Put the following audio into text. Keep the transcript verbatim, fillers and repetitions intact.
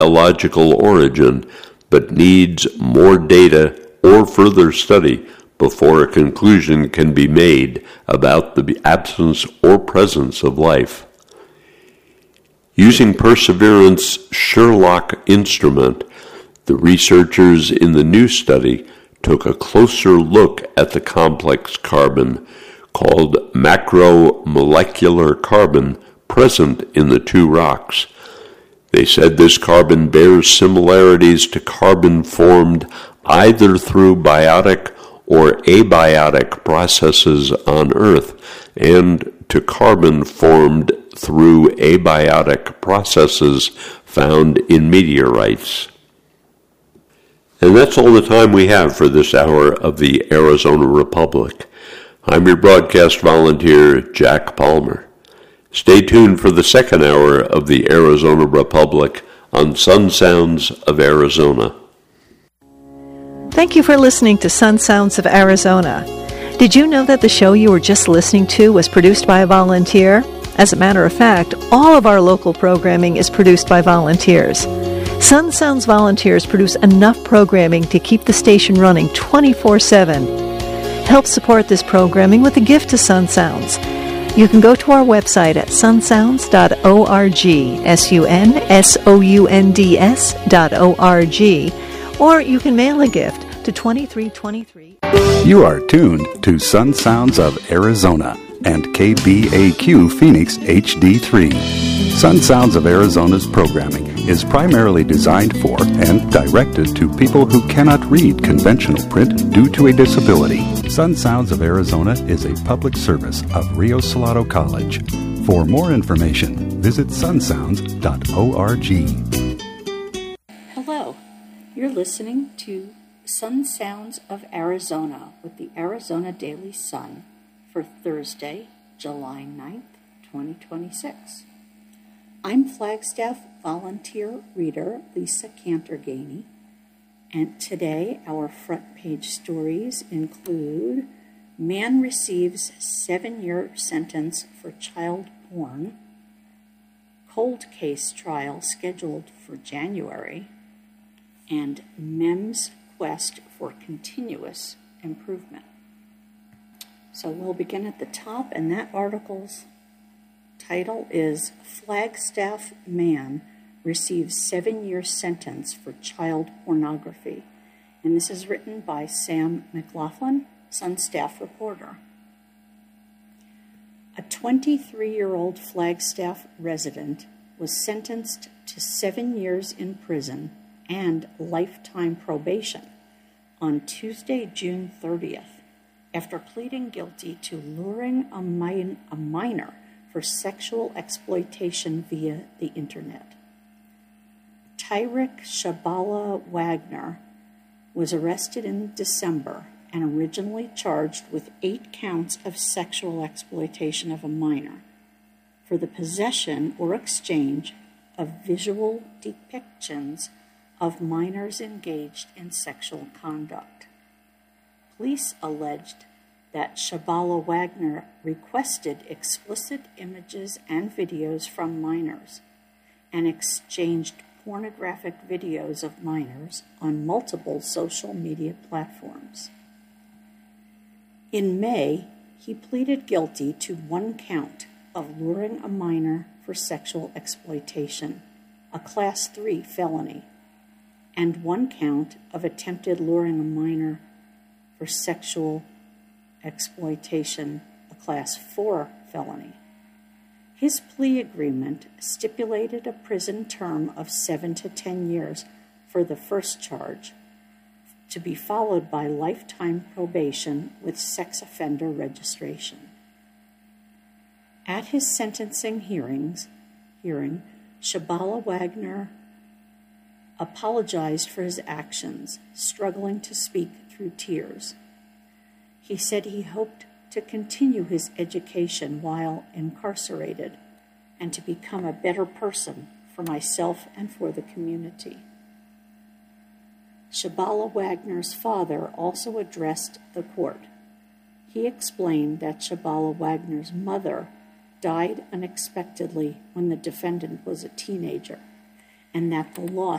biological origin, but needs more data or further study before a conclusion can be made about the absence or presence of life. Using Perseverance's Sherlock instrument, the researchers in the new study took a closer look at the complex carbon called macromolecular carbon present in the two rocks. They said this carbon bears similarities to carbon formed either through biotic or abiotic processes on Earth, and to carbon formed through abiotic processes found in meteorites. And that's all the time we have for this hour of the Arizona Republic. I'm your broadcast volunteer, Jack Palmer. Stay tuned for the second hour of the Arizona Republic on Sun Sounds of Arizona. Thank you for listening to Sun Sounds of Arizona. Did you know that the show you were just listening to was produced by a volunteer? As a matter of fact, all of our local programming is produced by volunteers. Sun Sounds volunteers produce enough programming to keep the station running twenty-four seven. Help support this programming with a gift to Sun Sounds. You can go to our website at sun sounds dot org, S U N S O U N D S dot O R G, or you can mail a gift to twenty-three twenty-three. You are tuned to Sun Sounds of Arizona and K B A Q Phoenix H D three. Sun Sounds of Arizona's programming is primarily designed for and directed to people who cannot read conventional print due to a disability. Sun Sounds of Arizona is a public service of Rio Salado College. For more information, visit sun sounds dot org. Hello, you're listening to Sun Sounds of Arizona with the Arizona Daily Sun for Thursday, July ninth, twenty twenty-six. I'm Flagstaff volunteer reader Lisa Cantor-Gainey, and today our front page stories include Man Receives Seven-Year Sentence for Child Porn, Cold Case Trial Scheduled for January, and M E M's Quest for Continuous Improvement. So we'll begin at the top, and that article's title is Flagstaff Man Receives Seven-Year Sentence for Child Pornography. And this is written by Sam McLaughlin, Sun staff reporter. A twenty-three-year-old Flagstaff resident was sentenced to seven years in prison and lifetime probation on Tuesday, June thirtieth, after pleading guilty to luring a, min- a minor for sexual exploitation via the internet. Tyrick Shabala Wagner was arrested in December and originally charged with eight counts of sexual exploitation of a minor for the possession or exchange of visual depictions of minors engaged in sexual conduct. Police alleged that Shabala Wagner requested explicit images and videos from minors and exchanged pornographic videos of minors on multiple social media platforms. In May, he pleaded guilty to one count of luring a minor for sexual exploitation, a Class three felony, and one count of attempted luring a minor for sexual exploitation, a Class four felony. His plea agreement stipulated a prison term of seven to ten years for the first charge, to be followed by lifetime probation with sex offender registration. At his sentencing hearings, hearing, Shabala Wagner apologized for his actions, struggling to speak through tears. He said he hoped to continue his education while incarcerated and to become a better person for myself and for the community. Shabala Wagner's father also addressed the court. He explained that Shabala Wagner's mother died unexpectedly when the defendant was a teenager, and that the law